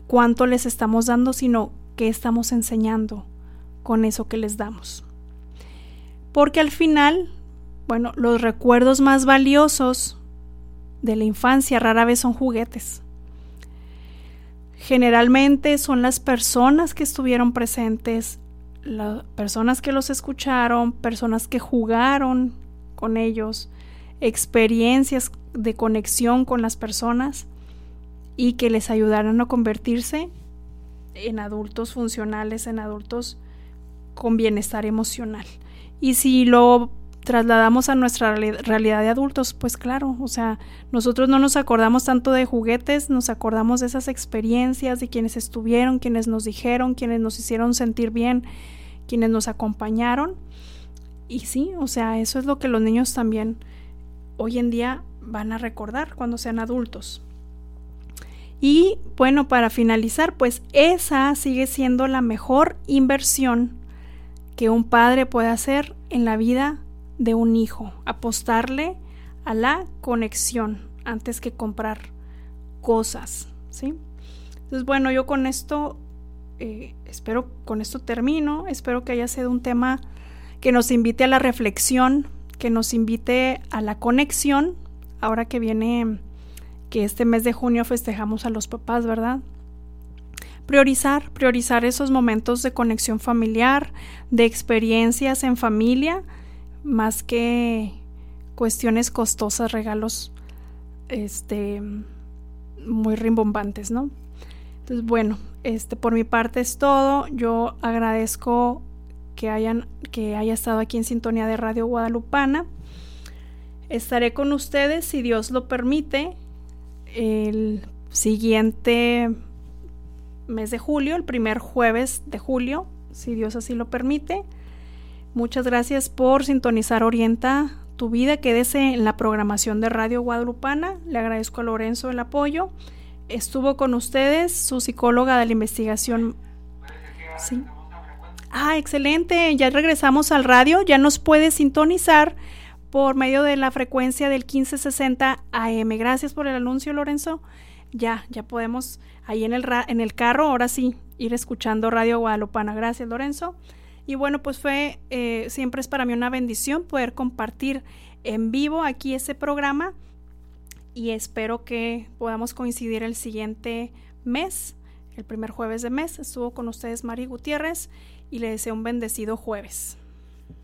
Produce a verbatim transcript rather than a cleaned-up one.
cuánto les estamos dando, sino qué estamos enseñando con eso que les damos. Porque al final, bueno, los recuerdos más valiosos de la infancia rara vez son juguetes. Generalmente son las personas que estuvieron presentes, las personas que los escucharon, personas que jugaron con ellos, experiencias de conexión con las personas y que les ayudaron a convertirse en adultos funcionales, en adultos con bienestar emocional. Y si lo trasladamos a nuestra realidad de adultos, pues claro, o sea, nosotros no nos acordamos tanto de juguetes, nos acordamos de esas experiencias, de quienes estuvieron, quienes nos dijeron, quienes nos hicieron sentir bien, quienes nos acompañaron. Y sí, o sea, eso es lo que los niños también hoy en día van a recordar cuando sean adultos. Y bueno, para finalizar, pues esa sigue siendo la mejor inversión que un padre puede hacer en la vida de un hijo, apostarle a la conexión antes que comprar cosas, ¿sí? Entonces, bueno, yo con esto, eh, espero, con esto termino, espero que haya sido un tema que nos invite a la reflexión, que nos invite a la conexión, ahora que viene, que este mes de junio festejamos a los papás, ¿verdad? Priorizar, priorizar esos momentos de conexión familiar, de experiencias en familia, más que cuestiones costosas, regalos este, muy rimbombantes, ¿no? Entonces, bueno, este, por mi parte es todo. Yo agradezco que hayan, que haya estado aquí en sintonía de Radio Guadalupana. Estaré con ustedes, si Dios lo permite, el siguiente mes de julio, el primer jueves de julio, si Dios así lo permite. Muchas gracias por sintonizar Orienta tu Vida. Quédese en la programación de Radio Guadalupana. Le agradezco a Lorenzo el apoyo. Estuvo con ustedes su psicóloga de la investigación. Sí. Ah, excelente. Ya regresamos al radio. Ya nos puede sintonizar por medio de la frecuencia del quince sesenta A M. Gracias por el anuncio, Lorenzo. Ya, ya podemos ahí en el, ra- en el carro, ahora sí, ir escuchando Radio Guadalupana. Gracias, Lorenzo. Y bueno, pues fue, eh, siempre es para mí una bendición poder compartir en vivo aquí este programa y espero que podamos coincidir el siguiente mes, el primer jueves de mes. Estuvo con ustedes Mari Gutiérrez y le deseo un bendecido jueves.